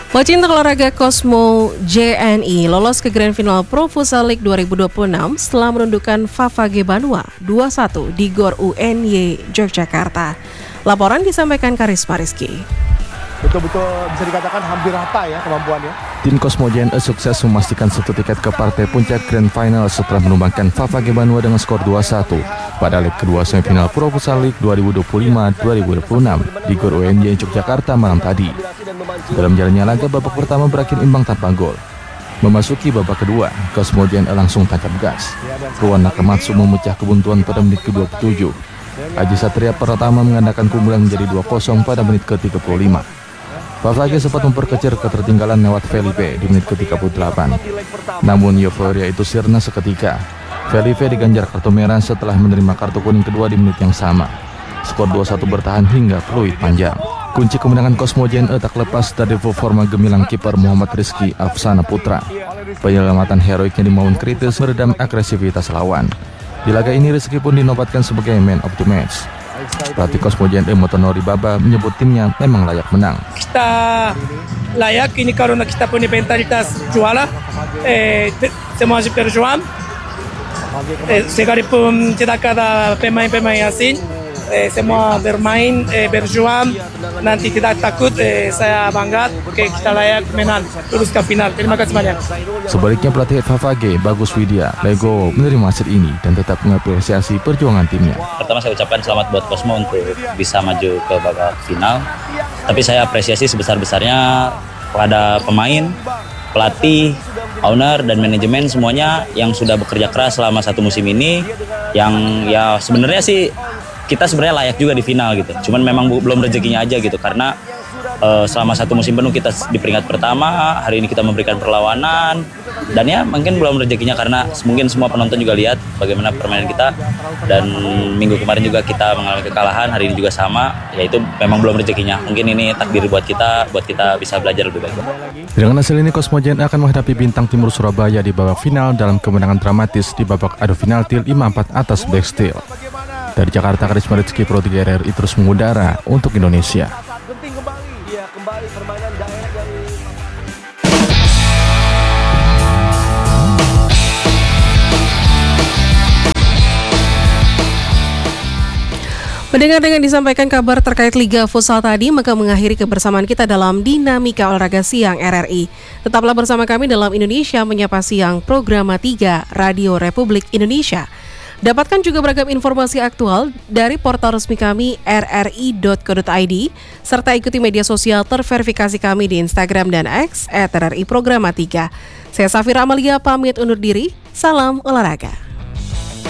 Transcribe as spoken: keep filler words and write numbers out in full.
Pecinta olahraga Cosmo J N I lolos ke Grand Final Pro Futsal League dua ribu dua puluh enam setelah menundukkan Favage Banua dua satu di Gor U N Y Yogyakarta. Laporan disampaikan Karisma Rizky. Betul-betul bisa dikatakan hampir rata ya kemampuannya. Tim Cosmo J N I sukses memastikan satu tiket ke partai puncak Grand Final setelah menumbangkan Favage Banua dengan skor dua satu pada leg kedua semifinal Pro Futsal League dua ribu dua puluh lima dua ribu dua puluh enam di Gor U N Y Yogyakarta malam tadi. Dalam jalannya laga, babak pertama berakhir imbang tanpa gol. Memasuki babak kedua, Cosmo J N I langsung tancap gas. Ruan Nakamatsu memecah kebuntuan pada menit ke dua puluh tujuh. Aji Satria pertama menggandakan keunggulan menjadi dua kosong pada menit ke tiga puluh lima. Favage sempat memperkecil ketertinggalan lewat Felipe di menit ke tiga puluh delapan. Namun euforia itu sirna seketika. Felipe diganjar kartu merah setelah menerima kartu kuning kedua di menit yang sama. Skor dua satu bertahan hingga peluit panjang. Kunci kemenangan Cosmo J N I tak lepas dari performa gemilang kiper Muhammad Rizky Afsana Putra. Penyelamatan heroiknya di momen kritis meredam agresivitas lawan. Di laga ini Rizky pun dinobatkan sebagai man of the match. Pelatih Cosmo J N I Motonori Baba menyebut timnya memang layak menang. Kita layak ini karena kita punya mentalitas juara. Eh, semua berjuang. Eh, sekalipun tidak ada pemain-pemain asing. Eh, semua bermain, eh, berjuang, nanti tidak takut, eh, saya bangga okay, kita layak menang, terus ke final. Terima kasih banyak. Sebaliknya pelatih Favage, Bagus Widya, Lego menerima hasil ini dan tetap mengapresiasi perjuangan timnya. Pertama saya ucapkan selamat buat Cosmo untuk bisa maju ke babak final. Tapi saya apresiasi sebesar-besarnya kepada pemain, pelatih, owner, dan manajemen semuanya yang sudah bekerja keras selama satu musim ini. Yang ya sebenarnya sih kita sebenarnya layak juga di final gitu. Cuman memang belum rezekinya aja gitu karena uh, selama satu musim penuh kita di peringkat pertama, hari ini kita memberikan perlawanan dan ya mungkin belum rezekinya karena mungkin semua penonton juga lihat bagaimana permainan kita dan minggu kemarin juga kita mengalami kekalahan, hari ini juga sama, yaitu memang belum rezekinya. Mungkin ini takdir buat kita, buat kita bisa belajar lebih baik. Dengan hasil ini Cosmo J N I akan menghadapi Bintang Timur Surabaya di babak final dalam kemenangan dramatis di babak adu penalti lima empat atas Black Steel. Dari Jakarta, Karisma Rizky, Pro tiga R R I terus mengudara untuk Indonesia. Mendengar dengan disampaikan kabar terkait Liga Futsal tadi, maka mengakhiri kebersamaan kita dalam Dinamika Olahraga Siang R R I. Tetaplah bersama kami dalam Indonesia Menyapa Siang, Program tiga Radio Republik Indonesia. Dapatkan juga beragam informasi aktual dari portal resmi kami r r i dot co dot i d serta ikuti media sosial terverifikasi kami di Instagram dan X et r r i Programa tiga. Saya Safira Amalia pamit undur diri. Salam olahraga.